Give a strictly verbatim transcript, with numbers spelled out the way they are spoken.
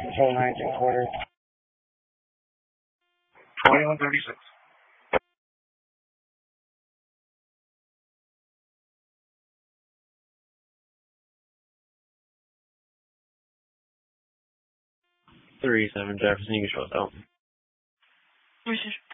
Whole nine and quarter. twenty-one thirty-six. Three seven Jefferson, you can show us out. Which is